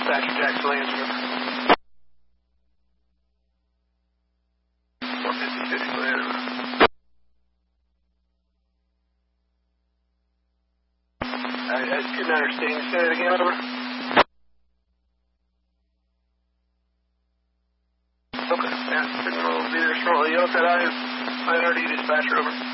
Dispatcher Jackson Williams, over. 450 clear. I couldn't understand you. Say it again, over. Okay, yeah, signal will be there shortly. You also have 9RD dispatcher, over.